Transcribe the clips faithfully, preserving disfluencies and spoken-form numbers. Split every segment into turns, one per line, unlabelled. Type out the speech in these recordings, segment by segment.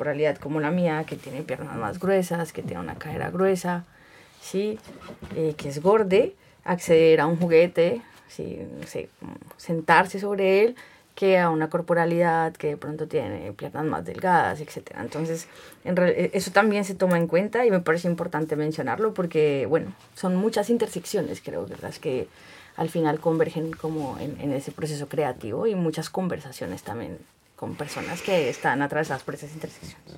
corporalidad como la mía, que tiene piernas más gruesas, que tiene una cadera gruesa, ¿sí? Eh, que es gorde, acceder a un juguete, ¿sí? No sé, sentarse sobre él, que a una corporalidad que de pronto tiene piernas más delgadas, etcétera. Entonces, en real, eso también se toma en cuenta y me parece importante mencionarlo porque, bueno, son muchas intersecciones, creo, que las que al final convergen como en, en ese proceso creativo y muchas conversaciones también con personas que están atravesadas por esas intersecciones.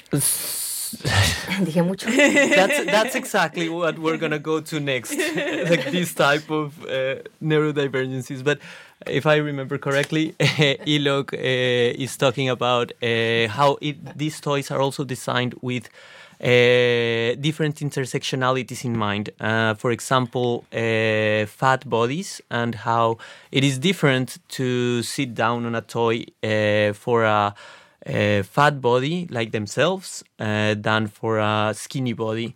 Dije mucho.
That's that's exactly what we're gonna go to next, like this type of uh, neurodivergencies. But if I remember correctly, Ilok uh, is talking about uh, how it, these toys are also designed with uh, different intersectionalities in mind. Uh, for example, uh, fat bodies, and how it is different to sit down on a toy uh, for a a fat body like themselves uh, than for a skinny body.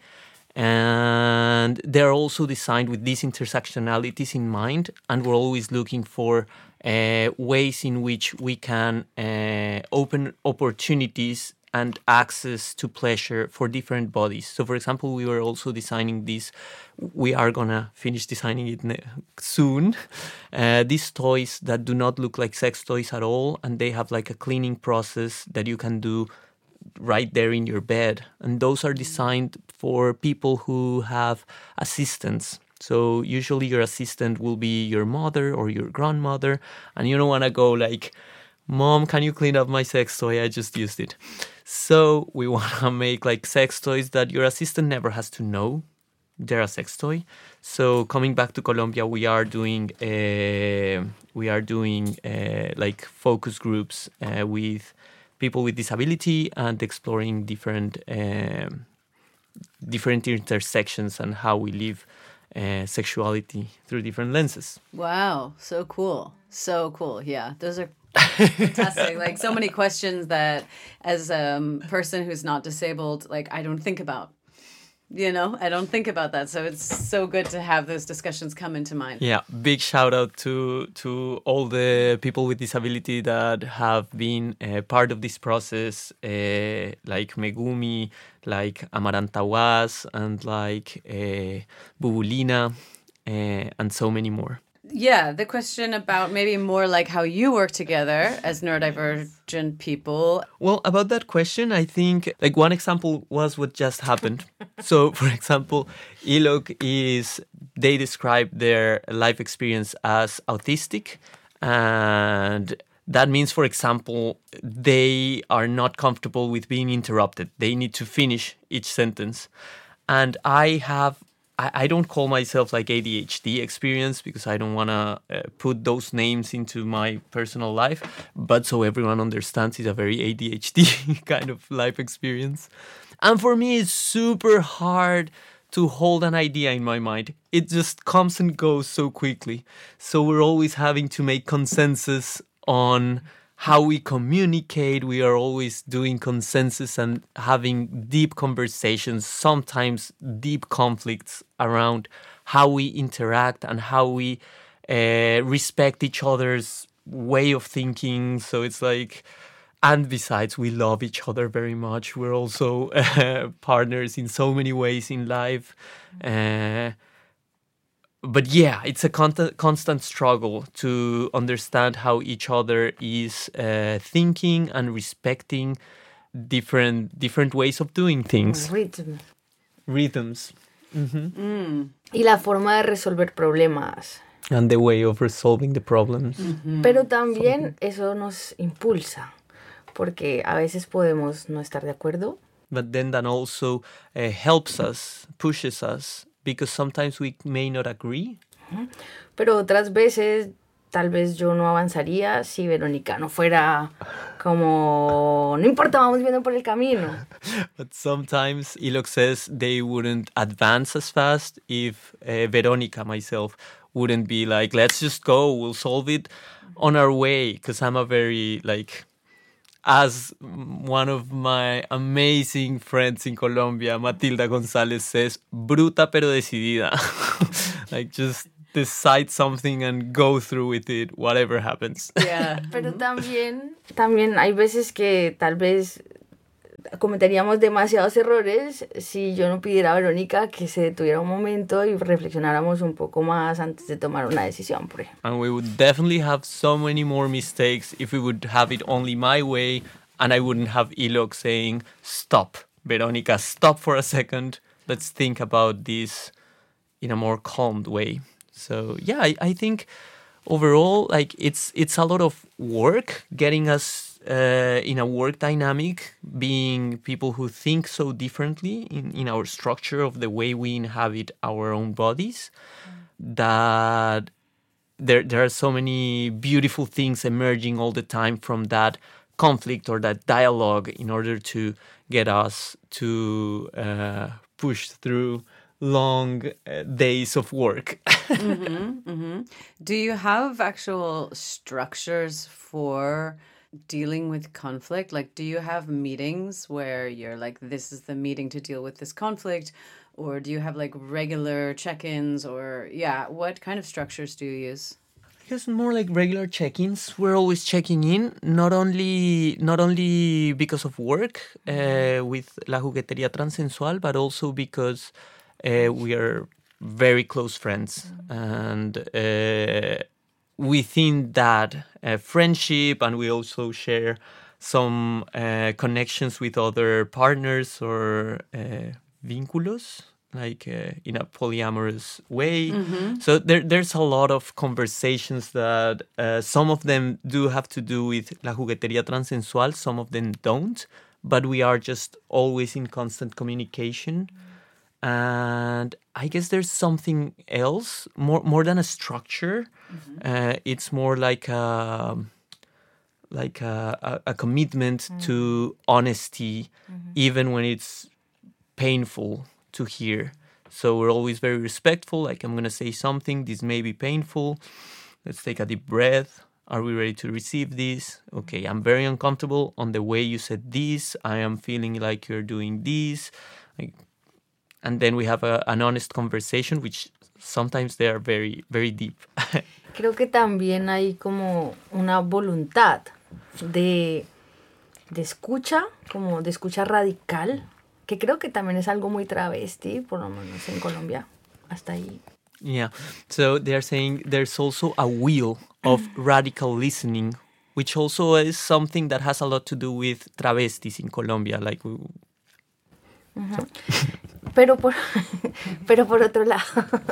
And they're also designed with these intersectionalities in mind, and we're always looking for uh, ways in which we can uh, open opportunities and access to pleasure for different bodies. So, for example, we were also designing this, we are gonna finish designing it ne- soon, uh, these toys that do not look like sex toys at all, and they have like a cleaning process that you can do right there in your bed. And those are designed for people who have assistants. So usually your assistant will be your mother or your grandmother, and you don't wanna go like, Mom, can you clean up my sex toy? I just used it. So we want to make like sex toys that your assistant never has to know they're a sex toy. So coming back to Colombia, we are doing uh, we are doing uh, like focus groups uh, with people with disability and exploring different um, different intersections and how we live uh, sexuality through different lenses.
Wow, so cool. So cool. Yeah, those are fantastic. Like so many questions that as a um, person who's not disabled, like I don't think about. You know, I don't think about that. So it's so good to have those discussions come into mind.
Yeah, big shout out to to all the people with disability that have been uh, part of this process, uh, like Megumi, like Amaranta Was, and like uh, Bubulina, uh, and so many more.
Yeah, the question about maybe more like how you work together as neurodivergent people.
Well, about that question, I think like one example was what just happened. So, for example, Ilok is, they describe their life experience as autistic. And that means, for example, they are not comfortable with being interrupted. They need to finish each sentence. And I have I don't call myself like A D H D experience because I don't want to uh, put those names into my personal life. But so everyone understands, it's a very A D H D kind of life experience. And for me, it's super hard to hold an idea in my mind. It just comes and goes so quickly. So we're always having to make consensus on how we communicate. We are always doing consensus and having deep conversations, sometimes deep conflicts around how we interact and how we uh, respect each other's way of thinking. So it's like, and besides, we love each other very much. We're also uh, partners in so many ways in life. Uh, But yeah, it's a con- constant struggle to understand how each other is uh, thinking and respecting different different ways of doing things.
Rhythm.
Rhythms. Mm-hmm.
Mm.
Y la forma de resolver problemas.
And the way of resolving the problems.
Mm-hmm. Pero también eso nos impulsa, porque a veces podemos no estar de acuerdo.
But then that also uh, helps us, pushes us, because sometimes we may not agree.
Pero otras veces, tal vez yo no avanzaría si Verónica no fuera como, no importa, vamos viendo por el camino.
But sometimes Ilok says they wouldn't advance as fast if uh, Verónica, myself, wouldn't be like, let's just go, we'll solve it on our way. Because I'm a very, like, as one of my amazing friends in Colombia, Matilda González, says, bruta pero decidida. Like, just decide something and go through with it, whatever happens.
Yeah.
Pero también, también hay veces que tal vez cometeríamos demasiados errores si yo no pidiera a Verónica que se detuviera un momento y reflexionáramos un poco más antes de tomar una decisión, por ejemplo.
And we would definitely have so many more mistakes if we would have it only my way and I wouldn't have Ilok saying, stop, Verónica, stop for a second. Let's think about this in a more calmed way. So yeah, I, I think overall, like it's it's a lot of work getting us uh, in a work dynamic, being people who think so differently in, in our structure of the way we inhabit our own bodies, mm. that there there are so many beautiful things emerging all the time from that conflict or that dialogue in order to get us to uh, push through long uh, days of work.
mm-hmm, mm-hmm. Do you have actual structures for dealing with conflict? Like, do you have meetings where you're like, this is the meeting to deal with this conflict? Or do you have like regular check-ins? Or yeah, what kind of structures do you use?
I guess more like regular check-ins. We're always checking in, not only not only because of work uh, with La Juguetería Transsensual, but also because Uh, we are very close friends, mm. and uh, within that uh, friendship, and we also share some uh, connections with other partners or uh, vínculos, like uh, in a polyamorous way. Mm-hmm. So there, there's a lot of conversations that uh, some of them do have to do with La Juguetería Transsensual, some of them don't, but we are just always in constant communication. Mm. And I guess there's something else, more more than a structure. Mm-hmm. Uh, it's more like a, like a, a, a commitment mm-hmm. to honesty, mm-hmm. even when it's painful to hear. So we're always very respectful. Like, I'm going to say something. This may be painful. Let's take a deep breath. Are we ready to receive this? Okay, I'm very uncomfortable on the way you said this. I am feeling like you're doing this. Like, and then we have a, an honest conversation, which sometimes they are very, very deep.
Creo que también hay como una voluntad de, de escucha, como de escucha radical, que creo que también es algo muy travesti, por lo menos en Colombia, hasta ahí.
Yeah, so they're saying there's also a will of radical listening, which also is something that has a lot to do with travestis in Colombia, like we,
Uh-huh. Pero por, pero por otro lado,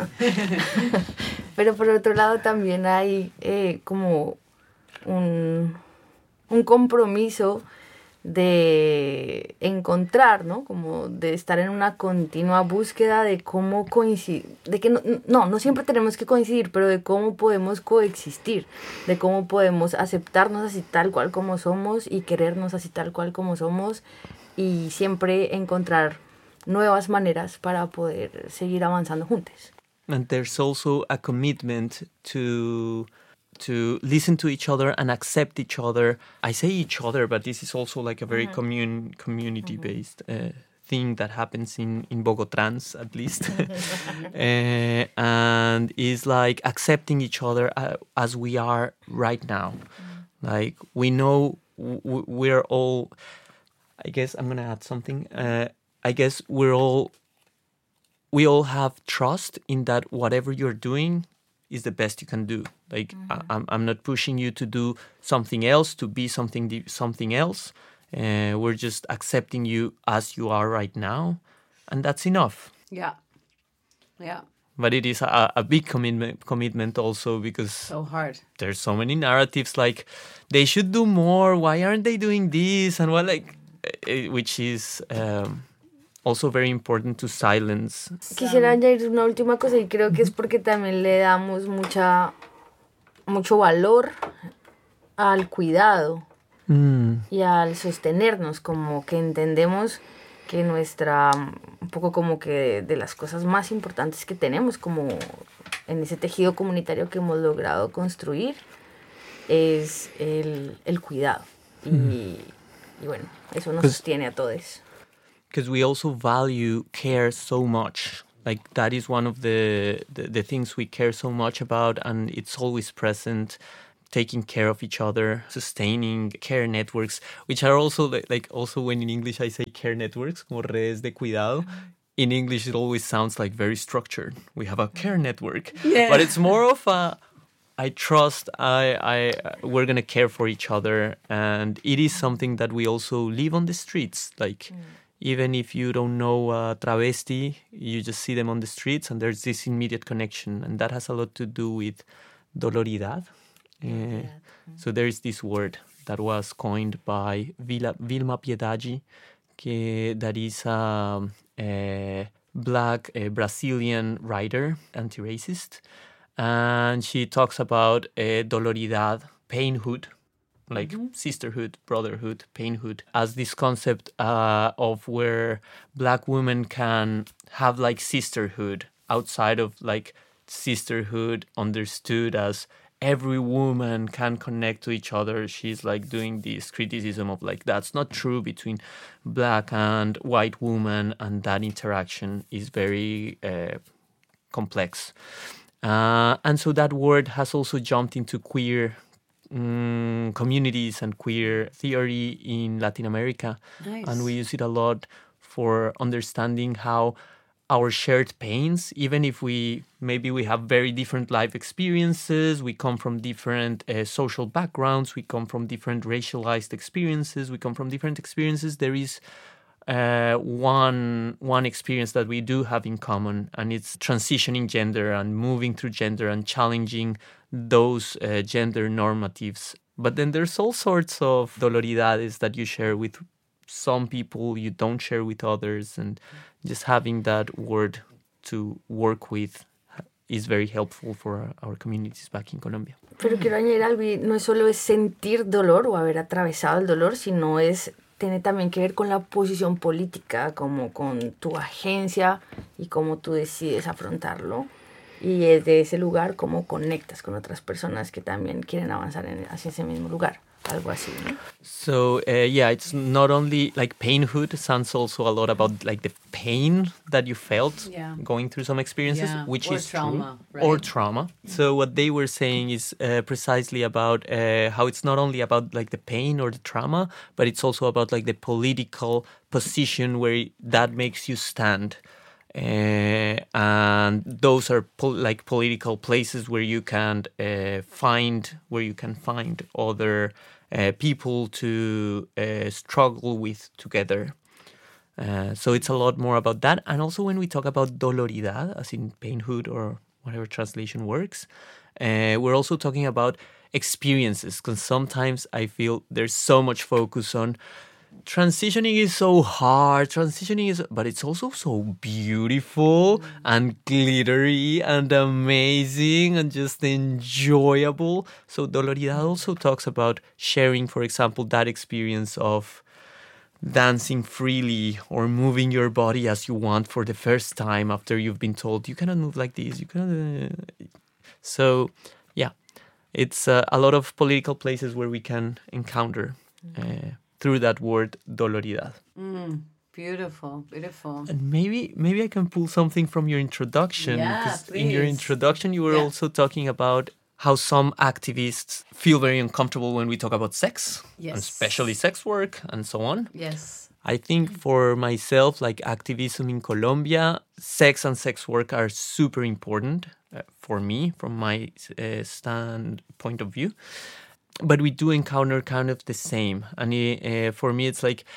pero por otro lado también hay eh, como un, un compromiso de encontrar, ¿no? Como de estar en una continua búsqueda de cómo coincidir, de que no, no, no siempre tenemos que coincidir, pero de cómo podemos coexistir, de cómo podemos aceptarnos así tal cual como somos y querernos así tal cual como somos y siempre encontrar nuevas maneras para poder seguir avanzando juntos.
And there's also a commitment to to listen to each other and accept each other. I say each other, but this is also like a very mm-hmm. commune, community-based uh, thing that happens in, in Bogotrans, at least. uh, and is like accepting each other uh, as we are right now. Mm-hmm. Like, we know w- we're all... I guess I'm going to add something. Uh, I guess we're all, we all have trust in that whatever you're doing is the best you can do. Like, mm-hmm. I, I'm, I'm not pushing you to do something else, to be something, something else. Uh, we're just accepting you as you are right now. And that's enough.
Yeah. Yeah.
But it is a, a big commitment, commitment also because
so hard.
There's so many narratives like, they should do more. Why aren't they doing this? And what, like, which is um, also very important to silence.
Quisiera añadir una última cosa y creo que es porque también le damos mucha, mucho valor al cuidado mm. y al sostenernos, como que entendemos que nuestra, un poco como que de, de las cosas más importantes que tenemos como en ese tejido comunitario que hemos logrado construir es el, el cuidado. Y mm. Y bueno, eso nos sostiene a todos.
Because we also value care so much. Like, that is one of the, the, the things we care so much about, and it's always present. taking care of each other, sustaining care networks, which are also like, like also when in English I say care networks, como redes de cuidado. In English, it always sounds like very structured. We have a care network,
Yeah.
but it's more of a, I trust, I, I, we're gonna care for each other, and it is something that we also live on the streets. Like, mm. even if you don't know a travesti, you just see them on the streets, and there's this immediate connection, and that has a lot to do with doloridad. Uh, mm. So there is this word that was coined by Vila, Vilma Piedade, que, that is a, a black a Brazilian writer, anti-racist. And she talks about uh, doloridad, painhood, like mm-hmm. sisterhood, brotherhood, painhood, as this concept uh, of where Black women can have like sisterhood outside of like sisterhood understood as every woman can connect to each other. She's like doing this criticism of like, that's not true between Black and white women, and that interaction is very uh, complex. Uh, and so that word has also jumped into queer um, communities and queer theory in Latin America.
Nice.
And we use it a lot for understanding how our shared pains, even if we maybe we have very different life experiences, we come from different uh, social backgrounds, we come from different racialized experiences, we come from different experiences, there is Uh, one one experience that we do have in common, and it's transitioning gender and moving through gender and challenging those uh, gender normatives. But then there's all sorts of doloridades that you share with some people, you don't share with others, and just having that word to work with is very helpful for our communities back in Colombia.
Pero quiero añadir algo, y no solo es sentir dolor o haber atravesado el dolor, sino es tiene también que ver con la posición política, como con tu agencia y cómo tú decides afrontarlo. Y desde ese lugar, cómo conectas con otras personas que también quieren avanzar en, hacia ese mismo lugar. Algo así, ¿no?
So, uh, yeah, it's not only like painhood, sounds also a lot about like the pain that you felt
yeah.
going through some experiences,
yeah.
which
or
is
trauma,
true.
Right?
Or trauma. So what they were saying is uh, precisely about uh, how it's not only about like the pain or the trauma, but it's also about like the political position where that makes you stand. Uh, and those are pol- like political places where you can uh, find where you can find other uh, people to uh, struggle with together. Uh, so it's a lot more about that. And also when we talk about doloridad, as in painhood or whatever translation works, uh, we're also talking about experiences, because sometimes I feel there's so much focus on transitioning is so hard, transitioning is, but it's also so beautiful and glittery and amazing and just enjoyable. So Doloridad also talks about sharing, for example, that experience of dancing freely or moving your body as you want for the first time after you've been told you cannot move like this, you cannot. Uh... So, yeah, it's uh, a lot of political places where we can encounter uh, through that word doloridad.
Mm, beautiful, beautiful.
And maybe maybe I can pull something from your introduction.
Yeah,
Because
please.
in your introduction, you were
Yeah.
also talking about how some activists feel very uncomfortable when we talk about sex,
Yes.
and especially sex work and so on.
Yes.
I think for myself, like activism in Colombia, sex and sex work are super important uh, for me from my uh, standpoint of view. But we do encounter kind of the same. And uh, for me, it's like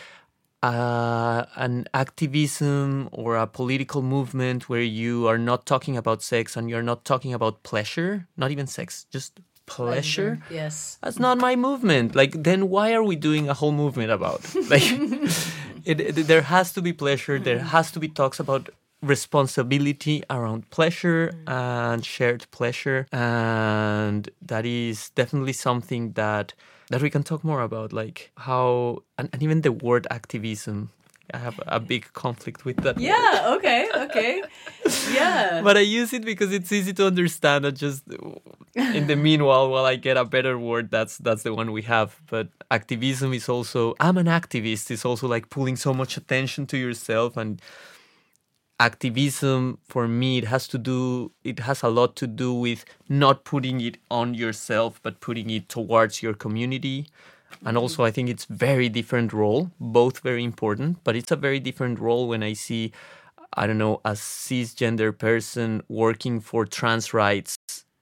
uh, an activism or a political movement where you are not talking about sex and you're not talking about pleasure, not even sex, just pleasure.
Pleasure. Yes.
That's not my movement. Like, then why are we doing a whole movement about? Like, it, it, there has to be pleasure. There has to be talks about responsibility around pleasure and shared pleasure, and that is definitely something that that we can talk more about, like how and, and even the word activism. I have a big conflict with that
Yeah,
word.
okay, okay. Yeah.
But I use it because it's easy to understand, and just in the meanwhile, while I get a better word, that's that's the one we have. But activism is also, I'm an activist, is also like pulling so much attention to yourself, and activism for me, it has to do, it has a lot to do with not putting it on yourself, but putting it towards your community. And also, I think it's very different role, both very important, but it's a very different role when I see, I don't know, a cisgender person working for trans rights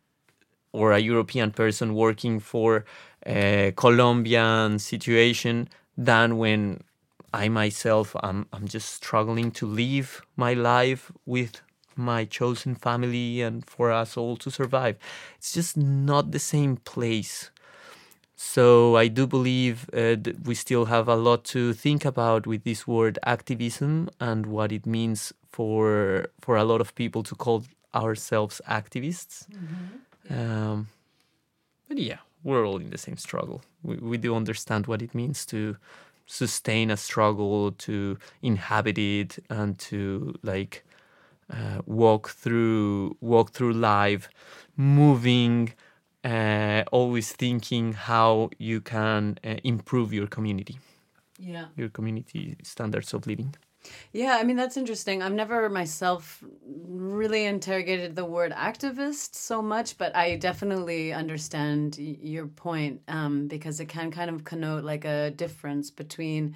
or a European person working for a Colombian situation than when I myself, I'm, I'm just struggling to live my life with my chosen family and for us all to survive. It's just not the same place. So I do believe uh, that we still have a lot to think about with this word activism and what it means for for a lot of people to call ourselves activists. Mm-hmm. Yeah. Um, but yeah, we're all in the same struggle. We, we do understand what it means to sustain a struggle, to inhabit it, and to like uh, walk through walk through life, moving. Uh, always thinking how you can uh, improve your community,
yeah,
your community standards of living.
Yeah, I mean, that's interesting. I've never myself really interrogated the word activist so much, but I definitely understand y- your point um, because it can kind of connote like a difference between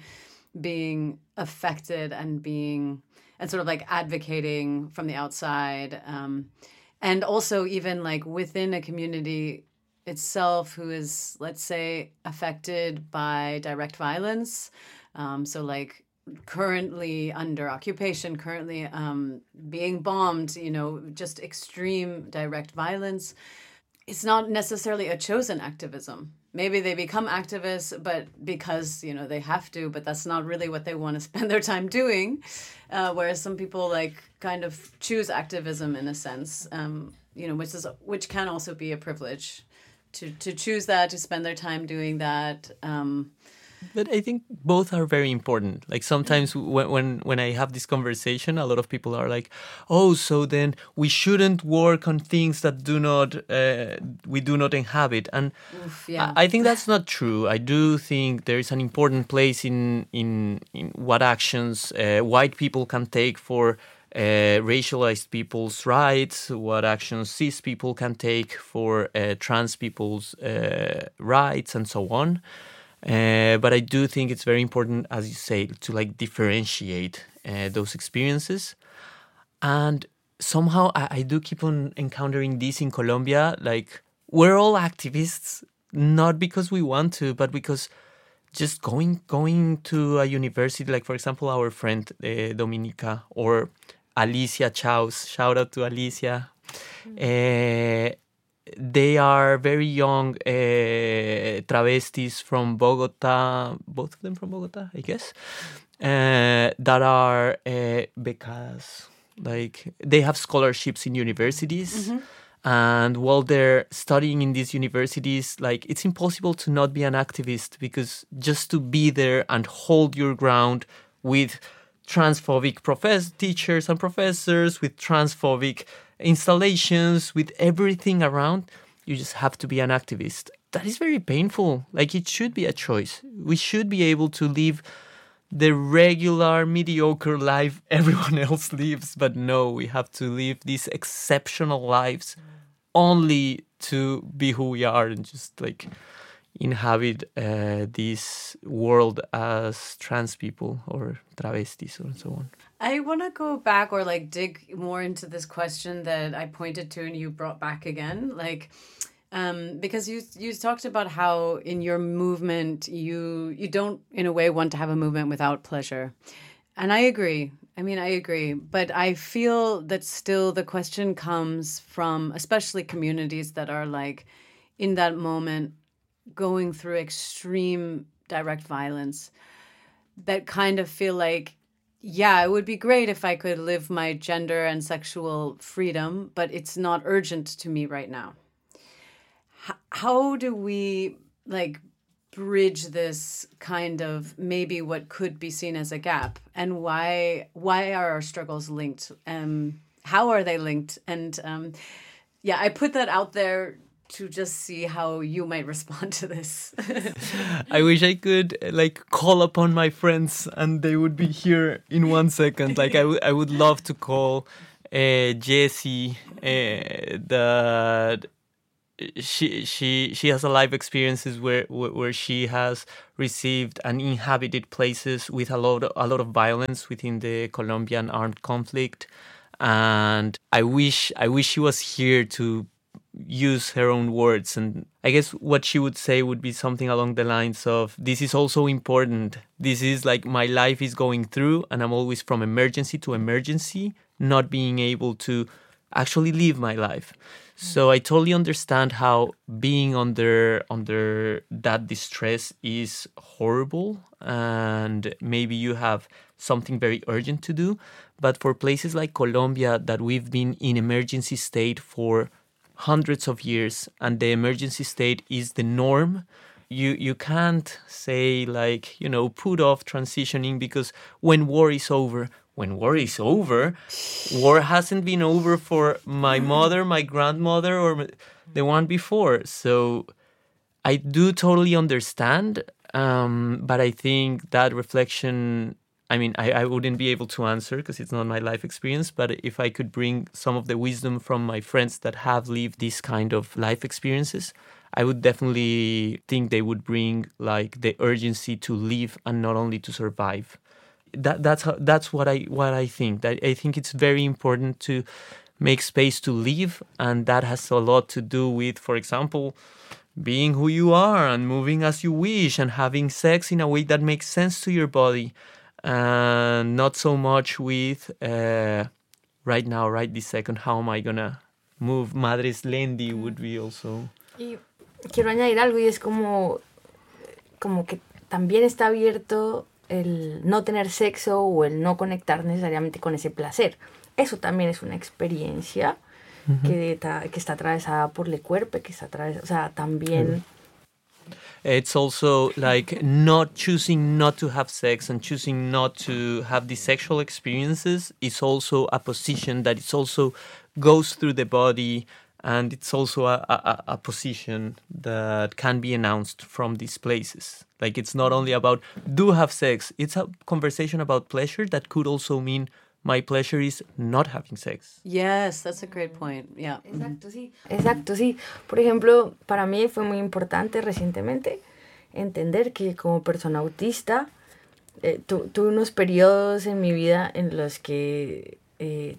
being affected and being, and sort of like advocating from the outside. Um, And also even like within a community itself who is, let's say, affected by direct violence. Um, so like currently under occupation, currently um, being bombed, you know, just extreme direct violence. It's not necessarily a chosen activism. Maybe they become activists, but because, you know, they have to, but that's not really what they want to spend their time doing. Uh, whereas some people like kind of choose activism in a sense, um, you know, which is which can also be a privilege to, to choose that, to spend their time doing that. Um,
But I think both are very important. Like sometimes when, when when I have this conversation, a lot of people are like, "Oh, so then we shouldn't work on things that do not uh, we do not inhabit." And
oof, yeah.
I, I think that's not true. I do think there is an important place in in, in what actions uh, white people can take for Uh, racialized people's rights, what actions cis people can take for uh, trans people's uh, rights, and so on. Uh, but I do think it's very important, as you say, to like differentiate uh, those experiences. And somehow I, I do keep on encountering this in Colombia. Like, we're all activists, not because we want to, but because just going going to a university, like for example, our friend uh, Dominica or Alicia Chaus, shout out to Alicia. Mm. Uh, they are very young uh, travestis from Bogota, both of them from Bogota, I guess, uh, that are uh, becadas. Like, they have scholarships in universities. Mm-hmm. And while they're studying in these universities, like, it's impossible to not be an activist, because just to be there and hold your ground with transphobic profess- teachers and professors, with transphobic installations, with everything around, you just have to be an activist. That is very painful. Like, it should be a choice. We should be able to live the regular, mediocre life everyone else lives, but no, we have to live these exceptional lives only to be who we are and just like inhabit uh, this world as trans people or travestis or so on.
I want to go back or like dig more into this question that I pointed to and you brought back again, like um, because you you talked about how in your movement you you don't in a way want to have a movement without pleasure, and I agree. I mean, I agree, but I feel that still the question comes from especially communities that are like in that moment going through extreme direct violence, that kind of feel like, yeah, it would be great if I could live my gender and sexual freedom, but it's not urgent to me right now. H- how do we like bridge this kind of maybe what could be seen as a gap, and why why are our struggles linked? Um, how are they linked? And um, yeah, I put that out there to just see how you might respond to this.
I wish I could uh, like call upon my friends and they would be here in one second. Like I, w- I would love to call uh, Jessie uh, that she she she has a life experiences where where she has received and inhabited places with a lot of, a lot of violence within the Colombian armed conflict, and I wish I wish she was here to use her own words. And I guess what she would say would be something along the lines of, this is also important. This is like my life is going through and I'm always from emergency to emergency, not being able to actually live my life. So I totally understand how being under under that distress is horrible, and maybe you have something very urgent to do. But for places like Colombia, that we've been in emergency state for hundreds of years, and the emergency state is the norm, you you can't say like, you know, put off transitioning because when war is over, when war is over, war hasn't been over for my mother, my grandmother, or the one before. So I do totally understand, um, but I think that reflection, I mean, I, I wouldn't be able to answer because it's not my life experience, but if I could bring some of the wisdom from my friends that have lived this kind of life experiences, I would definitely think they would bring like the urgency to live and not only to survive. That that's how, that's what I what I think. That I think it's very important to make space to live, and that has a lot to do with, for example, being who you are and moving as you wish and having sex in a way that makes sense to your body, and not so much with uh, right now, right this second, how am I gonna move? Madre Splendi would be also.
Y quiero añadir algo, y es como, como que también está abierto el no tener sexo o el no conectar necesariamente con ese placer. Eso también es una experiencia uh-huh. que, ta, que está atravesada por el cuerpo, que está atravesada, o sea, también...
Uh-huh. It's also like not choosing not to have sex and choosing not to have these sexual experiences is also a position that it's also goes through the body, and it's also a, a, a position that can be announced from these places. Like, it's not only about do have sex, it's a conversation about pleasure that could also mean my pleasure is not having sex.
Yes, that's a great point. Yeah.
Exacto, sí. Exacto, sí. Por ejemplo, para mí fue muy importante recientemente entender que como persona autista eh, tu, tuve unos periodos en mi vida en los que eh,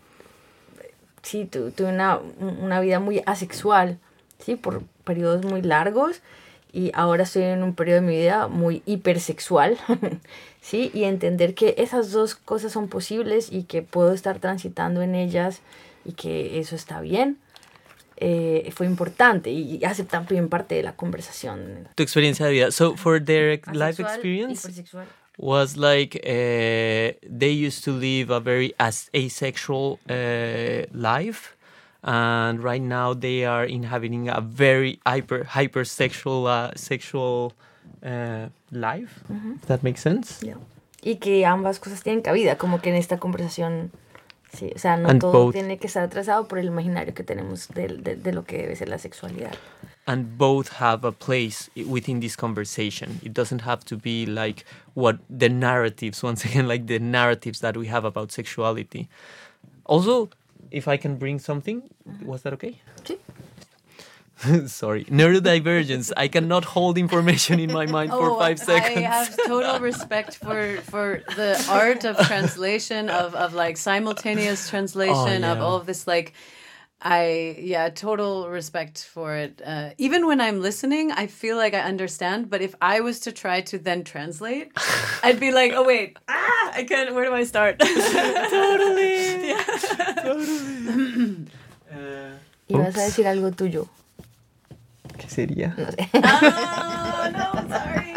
sí, tu, tuve una, una vida muy asexual, sí, por periodos muy largos, y ahora estoy en un periodo de mi vida muy hipersexual, sí, y entender que esas dos cosas son posibles y que puedo estar transitando en ellas y que eso está bien, eh, fue importante y hace también parte de la conversación.
Tu experiencia de vida. So for their life experience was like uh, they used to live a very as asexual uh, life, and right now they are inhabiting a very hyper hypersexual uh, sexual uh, life. Mm-hmm. If that makes sense.
Yeah. Y que ambas cosas tienen cabida, como que en esta conversación, sí, o sea, no
and
todo
both,
tiene que estar atrasado por el imaginario que tenemos de, de, de lo que debe ser la sexualidad.
And both have a place within this conversation. It doesn't have to be like what the narratives, once again, like the narratives that we have about sexuality. Also, if I can bring something, was that okay?
Sí.
Sorry. Neurodivergence. I cannot hold information in my mind
oh,
for five seconds.
I have total respect for, for the art of translation, of, of like simultaneous translation, oh, yeah. of all of this, like, I, yeah, total respect for it. Uh, even when I'm listening, I feel like I understand, but if I was to try to then translate, I'd be like, oh wait, ah, I can't, where do I start?
Totally.
Yeah.
Totally. uh,
y vas a decir algo tuyo.
¿Qué sería?
No sé.
Oh, no,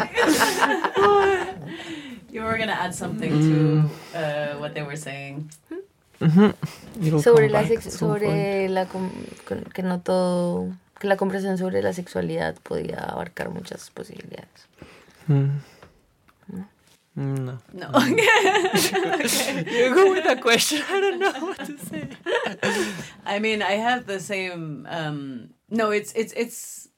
sorry. You were going to add something mm. to uh, what they were saying.
Mm-hmm.
Sobre la sex- sobre la com- que no todo que la conversación sobre la sexualidad podía abarcar muchas posibilidades.
Mm.
¿No?
No.
No. Okay.
You go with a question. I don't know what to say.
I mean, I have the same um, no, it's it's it's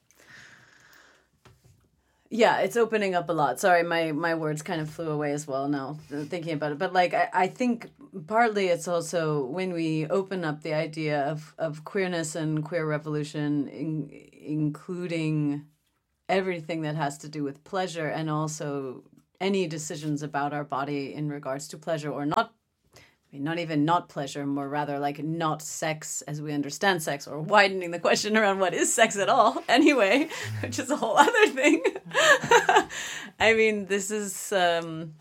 yeah, it's opening up a lot. Sorry, my my words kind of flew away as well now thinking about it. But like I, I think partly it's also when we open up the idea of, of queerness and queer revolution, in, including everything that has to do with pleasure and also any decisions about our body in regards to pleasure or not. I mean, not even not pleasure, more rather like not sex as we understand sex, or widening the question around what is sex at all anyway, which is a whole other thing. I mean, this is, um,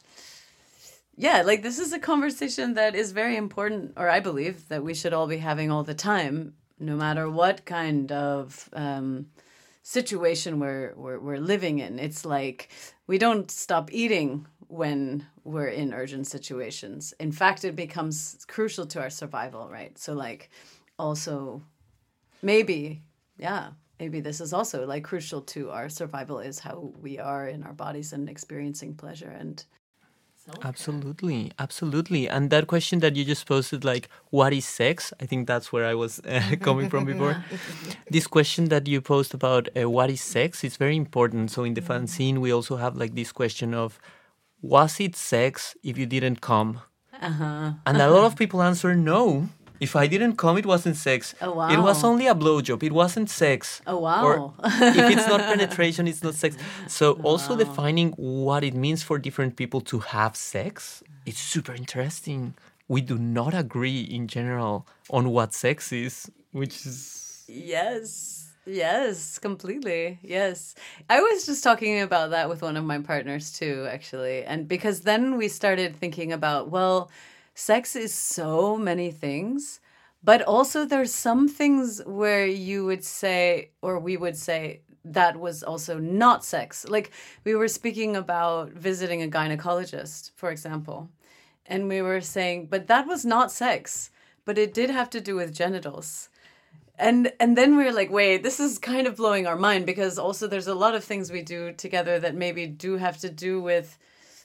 yeah, like this is a conversation that is very important, or I believe that we should all be having all the time, no matter what kind of um, situation we're, we're, we're living in. It's like we don't stop eating when we're in urgent situations. In fact, it becomes crucial to our survival, right? So like also maybe, yeah, maybe this is also like crucial to our survival is how we are in our bodies and experiencing pleasure and
Absolutely, absolutely. And that question that you just posted, like, what is sex? I think that's where I was uh, coming from before. This question that you posed about uh, what is sex is very important. So in the fanzine, we also have like this question of, was it sex if you didn't come?
Uh-huh.
And a lot of people answer no. If I didn't come, it wasn't sex.
Oh, wow.
It was only a blowjob. It wasn't sex.
Oh, wow.
Or if it's not penetration, it's not sex. So also
Wow.
defining what it means for different people to have sex, it's super interesting. We do not agree in general on what sex is, which is...
Yes. Yes, completely. Yes. I was just talking about that with one of my partners too, actually. And because then we started thinking about, well, sex is so many things, but also there's some things where you would say, or we would say, that was also not sex. Like we were speaking about visiting a gynecologist, for example, and we were saying, but that was not sex, but it did have to do with genitals. And and then we were like, wait, this is kind of blowing our mind, because also there's a lot of things we do together that maybe do have to do with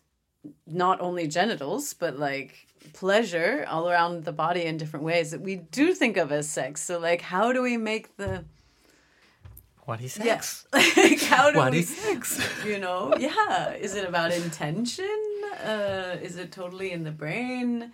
not only genitals, but like pleasure all around the body in different ways that we do think of as sex. So like, how do we make the...
What is sex?
Yeah. Like, how do
What
we,
is sex?
You know, yeah. Is it about intention? Uh, is it totally in the brain?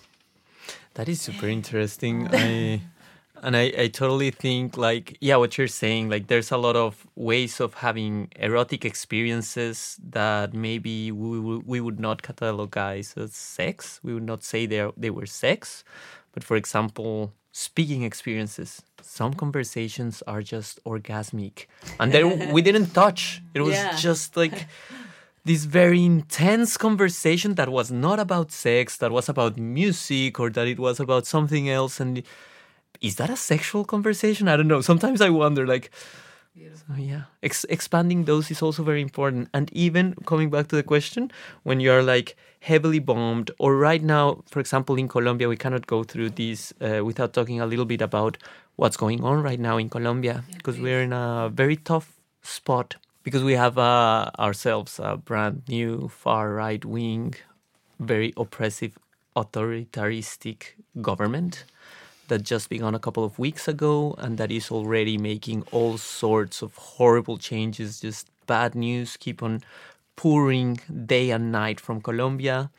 That is super interesting. I... And I, I totally think, like, yeah, what you're saying, like, there's a lot of ways of having erotic experiences that maybe we, w- we would not categorize as sex. We would not say they they were sex. But, for example, speaking experiences, some conversations are just orgasmic. And there we didn't touch. It was
Yeah.
just, like, this very intense conversation that was not about sex, that was about music, or that it was about something else. And... is that a sexual conversation? I don't know. Sometimes I wonder, like, so yeah, Ex- expanding those is also very important. And even coming back to the question, when you are like heavily bombed, or right now, for example, in Colombia, we cannot go through this uh, without talking a little bit about what's going on right now in Colombia, yeah, because we're in a very tough spot, because we have uh, ourselves a brand new far right wing, very oppressive, authoritarianistic government that just began a couple of weeks ago, and that is already making all sorts of horrible changes. Just bad news keep on pouring day and night from Colombia.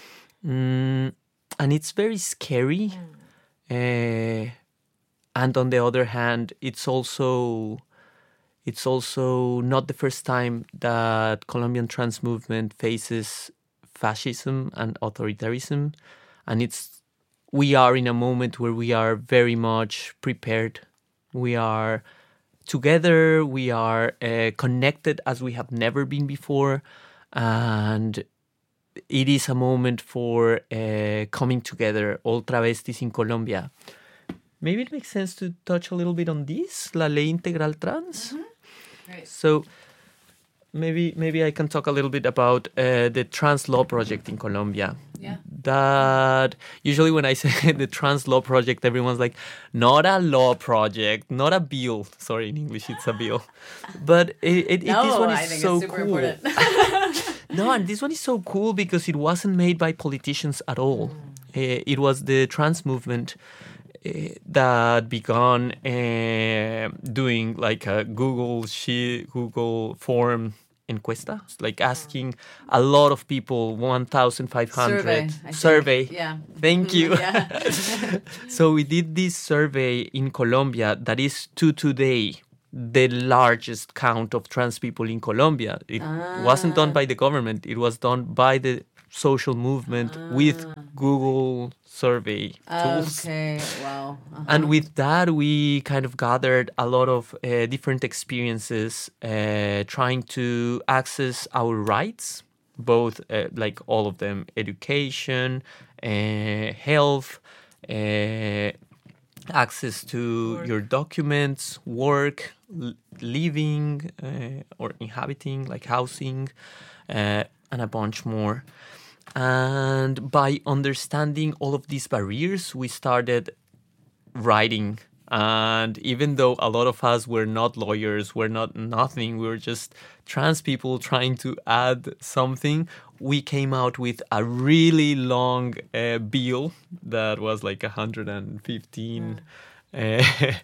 Mm, and it's very scary. Mm. Uh, and on the other hand, it's also it's also not the first time that Colombian trans movement faces fascism and authoritarianism. And it's we are in a moment where we are very much prepared. We are together. We are uh, connected as we have never been before. And it is a moment for uh, coming together, all travestis in Colombia. Maybe it makes sense to touch a little bit on this, La Ley Integral Trans.
Mm-hmm. Right.
So maybe maybe I can talk a little bit about uh, the Trans Law Project in Colombia.
Yeah.
That usually when I say the Trans Law Project, everyone's like, not a law project, not a bill. Sorry, in English it's a bill. But it, it,
no,
it, this one is
I think
so
it's super
cool.
important.
No, and this one is so cool because it wasn't made by politicians at all. Mm. Uh, it was the trans movement that began uh, doing like a Google sheet, Google form encuesta, like asking a lot of people, one thousand five hundred
survey.
survey.
Yeah.
Thank you.
Yeah.
So we did this survey in Colombia that is to today the largest count of trans people in Colombia. It
Ah.
wasn't done by the government. It was done by the social movement
Ah.
with Google survey tools.
Okay. Wow. Uh-huh.
And with that, we kind of gathered a lot of uh, different experiences uh, trying to access our rights, both uh, like all of them, education, uh, health, uh, access to
Work.
your documents, work, l- living uh, or inhabiting, like housing, uh, and a bunch more. And by understanding all of these barriers, we started writing. And even though a lot of us were not lawyers, we're not nothing, we were just trans people trying to add something, we came out with a really long uh, bill that was like one hundred fifteen uh,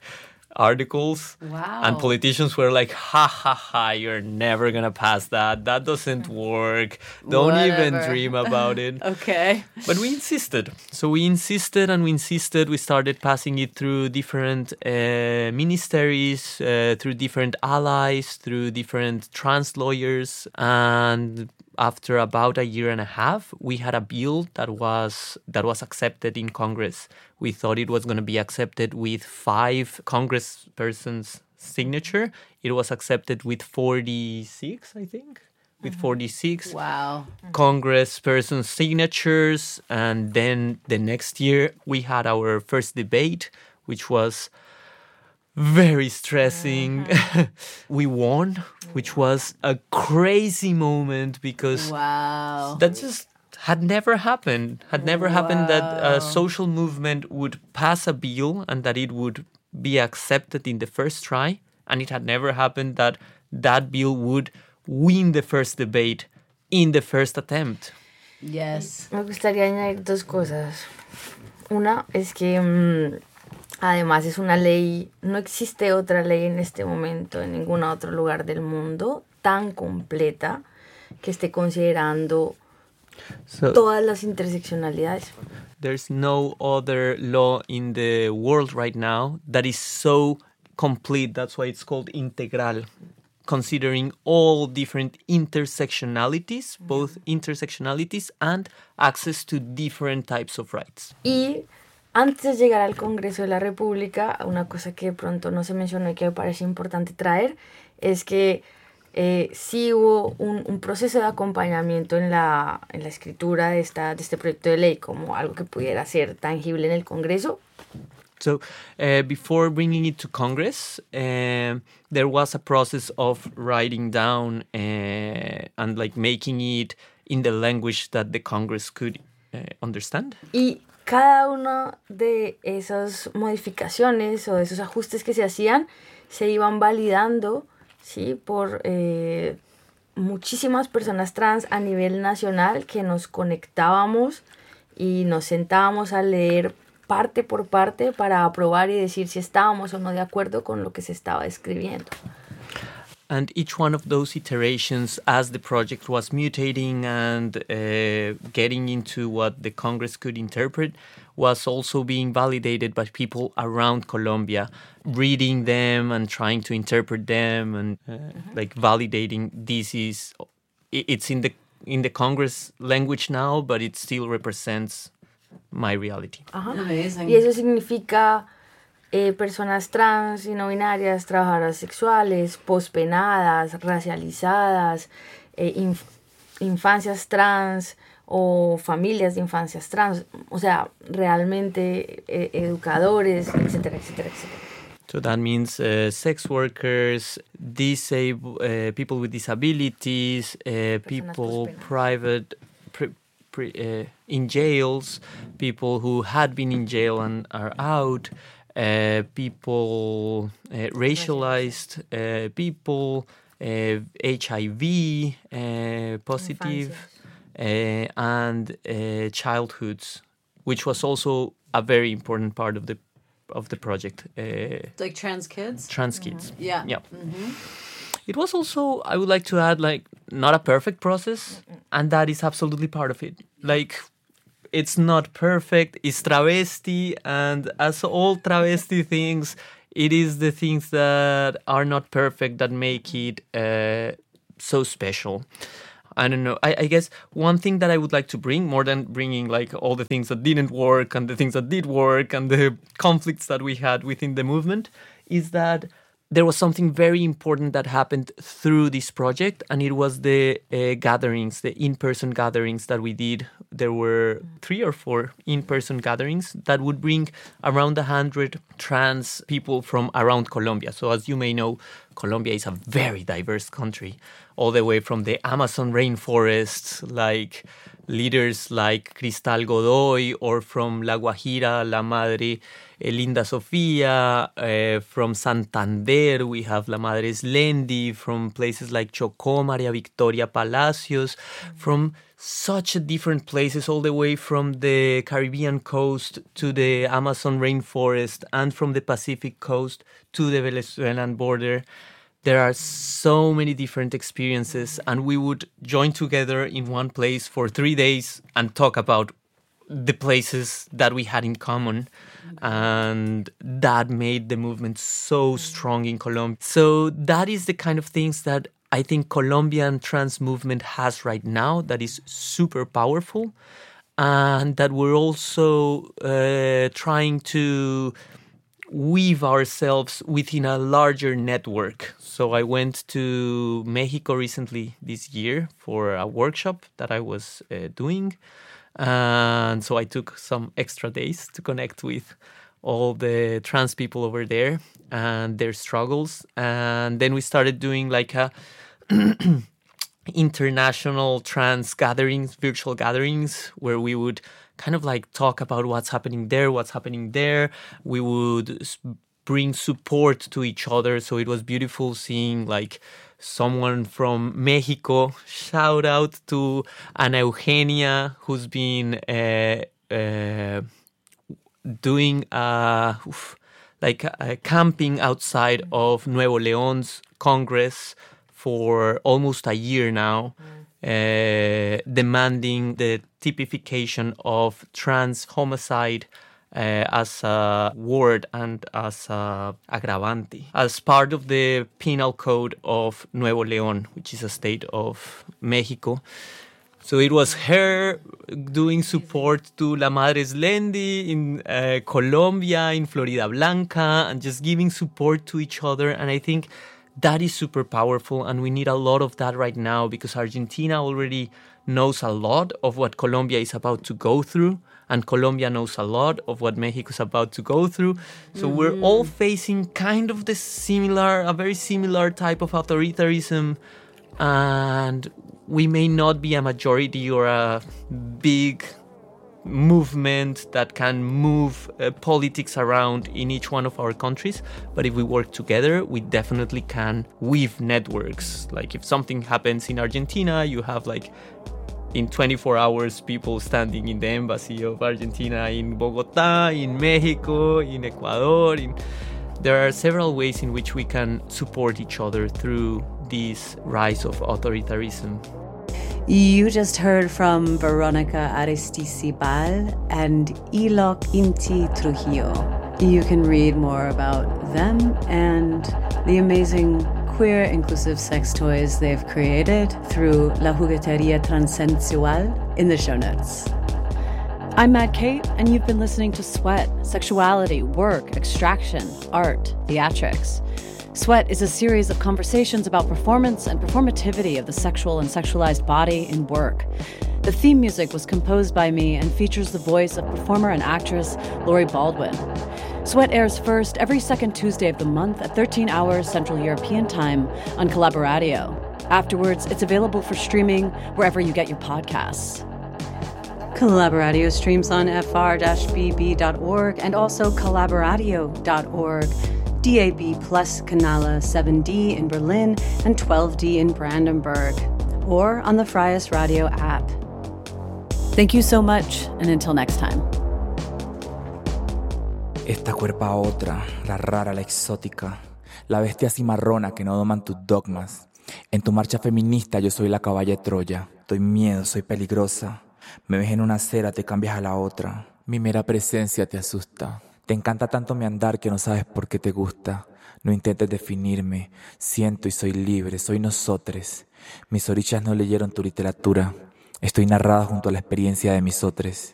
articles.
Wow.
And politicians were like, ha ha ha, you're never gonna pass that. That doesn't work. Don't even
Whatever.
dream about it.
Okay.
But we insisted. So we insisted and we insisted. We started passing it through different uh, ministries, uh, through different allies, through different trans lawyers. And after about a year and a half, we had a bill that was that was accepted in Congress. We thought it was going to be accepted with five congresspersons' signature. It was accepted with forty-six, I think. With forty-six
Wow.
congresspersons' signatures. And then the next year, we had our first debate, which was very stressing. We won, which was a crazy moment because
Wow.
that just had never happened. Had never happened that
Wow.
a social movement would pass a bill and that it would be accepted in the first try. And it had never happened that that bill would win the first debate in the first attempt.
Yes.
Me gustaría añadir dos cosas. Una es que mm, además es una ley, no existe otra ley en este momento en ningún otro lugar del mundo tan completa que esté considerando
So
todas las interseccionalidades.
there's no other law in the world right now that is so complete. That's why it's called integral, considering all different intersectionalities, both intersectionalities and access to different types of rights.
Y antes de llegar al Congreso de la República, una cosa que de pronto no se mencionó y que me parece importante traer es que eh, sí hubo un, un proceso de acompañamiento en la, en la escritura de, esta, de este proyecto de ley como algo que pudiera ser tangible en el Congreso.
So uh, before bringing it to Congress, um there was a process of writing down uh, and like making it in the language that the Congress could uh, understand.
Y cada una de esas modificaciones o de esos ajustes que se hacían se iban validando, ¿sí? Por eh, muchísimas personas trans a nivel nacional que nos conectábamos y nos sentábamos a leer parte por parte para aprobar y decir si estábamos o no de acuerdo con lo que se estaba escribiendo.
And each one of those iterations, as the project was mutating and uh, getting into what the Congress could interpret, was also being validated by people around Colombia, reading them and trying to interpret them and uh, like validating this is, i- it's in the in the Congress language now, but it still represents my reality.
Ajá.
Amazing.
Y eso significa eh, personas trans y no binarias, trabajadoras sexuales, pospenadas, racializadas, eh, inf- infancias trans o familias de infancias trans, o sea, realmente eh, educadores, etcétera, etcétera, etcétera.
So that means uh, sex workers, disabled uh, people with disabilities, uh, people
pospenadas.
private pri- pri- uh, in jails, people who had been in jail and are out, uh, people uh, racialized uh, people, uh, H I V uh, positive, uh, and uh, childhoods, which was also a very important part of the of the project. Uh,
like trans kids?
Trans kids.
Mm-hmm. Yeah.
Yeah.
Mm-hmm.
It was also, I would like to add, like, not a perfect process, and that is absolutely part of it. Like, it's not perfect, it's travesti, and as all travesti things, it is the things that are not perfect that make it uh, so special. I don't know. I, I guess one thing that I would like to bring, more than bringing like all the things that didn't work and the things that did work and the conflicts that we had within the movement, is that there was something very important that happened through this project, and it was the uh, gatherings, the in-person gatherings that we did. There were three or four in-person gatherings that would bring around a hundred trans people from around Colombia. So as you may know, Colombia is a very diverse country, all the way from the Amazon rainforests, like leaders like Cristal Godoy, or from La Guajira, La Madre Linda Sofia, uh, from Santander, we have La Madre Slendi, from places like Chocó, Maria Victoria Palacios, mm-hmm. from such different places, all the way from the Caribbean coast to the Amazon rainforest, and from the Pacific coast to the Venezuelan border. There are so many different experiences, and we would join together in one place for three days and talk about the places that we had in common. And that made the movement so strong in Colombia. So that is the kind of things that I think Colombian trans movement has right now that is super powerful, and that we're also uh, trying to weave ourselves within a larger network. So I went to Mexico recently this year for a workshop that I was uh, doing. And so I took some extra days to connect with all the trans people over there and their struggles. And then we started doing like a international trans gatherings, virtual gatherings, where we would kind of like talk about what's happening there, what's happening there. We would bring support to each other. So it was beautiful seeing like someone from Mexico. Shout out to Ana Eugenia, who's been uh, uh, doing uh, oof, like uh, camping outside of Nuevo León's Congress for almost a year now, mm. uh, demanding the typification of trans homicide Uh, as a word and as a aggravante, as part of the penal code of Nuevo León, which is a state of Mexico. So it was her doing support to La Madre Slendi in uh, Colombia, in Florida Blanca, and just giving support to each other. And I think that is super powerful, and we need a lot of that right now, because Argentina already knows a lot of what Colombia is about to go through, and Colombia knows a lot of what Mexico is about to go through. So mm-hmm. we're all facing kind of the similar, a very similar type of authoritarianism, and we may not be a majority or a big movement that can move uh, politics around in each one of our countries, but if we work together, we definitely can weave networks. Like if something happens in Argentina, you have like in twenty-four hours people standing in the embassy of Argentina in Bogotá, in Mexico, in Ecuador. In... There are several ways in which we can support each other through this rise of authoritarianism.
You just heard from Veronica Aristizabal and Ilok Inti Trujillo. You can read more about them and the amazing queer inclusive sex toys they've created through La Jugueteria Transensual in the show notes. I'm Mad Kate, and you've been listening to Sweat, Sexuality, Work, Extraction, Art, Theatrics. Sweat is a series of conversations about performance and performativity of the sexual and sexualized body in work. The theme music was composed by me and features the voice of performer and actress Lori Baldwin. Sweat airs first every second Tuesday of the month at thirteen hours Central European Time on Collaboratio. Afterwards, it's available for streaming wherever you get your podcasts. Collaboratio streams on f r b b dot org and also collaboratio dot org. D A B plus Canala seven D in Berlin and twelve D in Brandenburg, or on the Freies Radio app. Thank you so much, and until next time.
Esta cuerpa otra, la rara, la exótica, la bestia cimarrona que no doman tus dogmas. En tu marcha feminista yo soy la caballa de Troya. Doy miedo, soy peligrosa. Me ves en una acera, te cambias a la otra. Mi mera presencia te asusta. Te encanta tanto mi andar que no sabes por qué te gusta. No intentes definirme. Siento y soy libre, soy nosotres. Mis orillas no leyeron tu literatura. Estoy narrada junto a la experiencia de mis otros.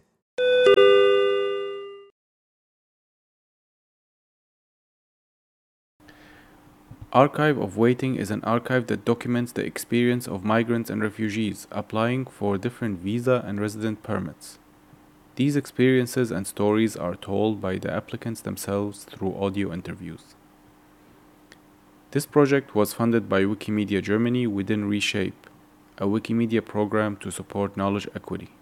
Archive of Waiting is an archive that documents the experience of migrants and refugees applying for different visa and resident permits. These experiences and stories are told by the applicants themselves through audio interviews. This project was funded by Wikimedia Germany within Reshape, a Wikimedia program to support knowledge equity.